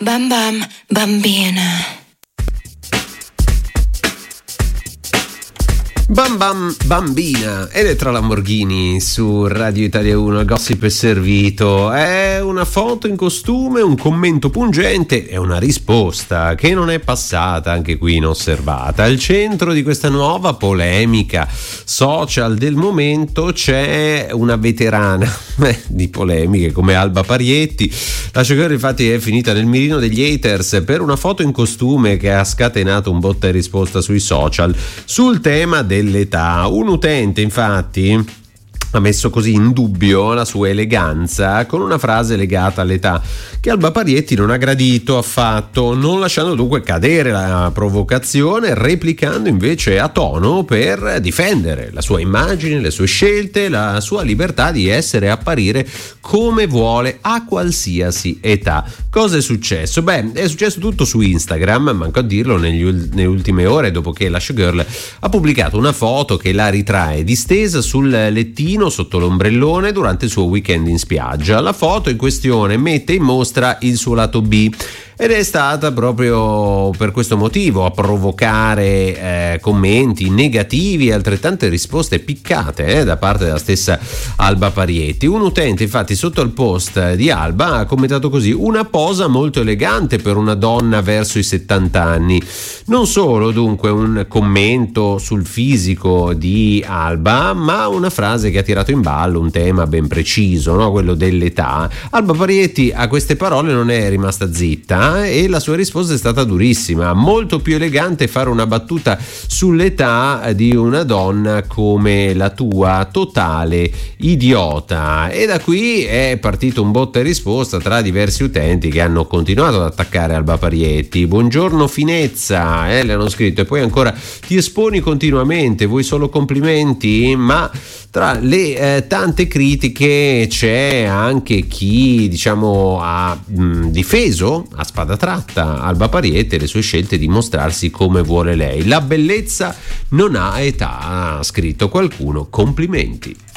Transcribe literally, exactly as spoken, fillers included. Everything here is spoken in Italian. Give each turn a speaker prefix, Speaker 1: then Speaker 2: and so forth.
Speaker 1: Bam bam, bambina.
Speaker 2: Bam Bam Bambina, Elettra Lamborghini su Radio Italia uno. Il gossip è servito. È una foto in costume, un commento pungente e una risposta che non è passata anche qui inosservata. Al centro di questa nuova polemica social del momento c'è una veterana di polemiche come Alba Parietti. La showgirl infatti è finita nel mirino degli haters per una foto in costume che ha scatenato un botta e risposta sui social sul tema del dell'età. Un utente infatti ha messo così in dubbio la sua eleganza con una frase legata all'età che Alba Parietti non ha gradito affatto, non lasciando dunque cadere la provocazione, replicando invece a tono per difendere la sua immagine, le sue scelte, la sua libertà di essere e apparire come vuole a qualsiasi età. Cosa è successo? Beh, è successo tutto su Instagram, manco a dirlo, negli, nelle ultime ore, dopo che la showgirl ha pubblicato una foto che la ritrae distesa sul lettino sotto l'ombrellone durante il suo weekend in spiaggia. La foto in questione mette in mostra il suo lato B ed è stata proprio per questo motivo a provocare eh, commenti negativi e altrettante risposte piccate eh, da parte della stessa Alba Parietti. Un utente infatti sotto il post di Alba ha commentato così: una posa molto elegante per una donna verso i settanta anni. Non solo dunque un commento sul fisico di Alba, ma una frase che ha tirato in ballo un tema ben preciso, no? Quello dell'età. Alba Parietti a queste parole non è rimasta zitta e la sua risposta è stata durissima. Molto più elegante fare una battuta sull'età di una donna come la tua, totale idiota. E da qui è partito un botta e risposta tra diversi utenti che hanno continuato ad attaccare Alba Parietti. Buongiorno finezza, eh, le hanno scritto, e poi ancora ti esponi continuamente, vuoi solo complimenti? Ma tra le eh, tante critiche c'è anche chi, diciamo, ha mh, difeso a spada tratta Alba Parietti e le sue scelte di mostrarsi come vuole lei. La bellezza non ha età, ha scritto qualcuno. Complimenti.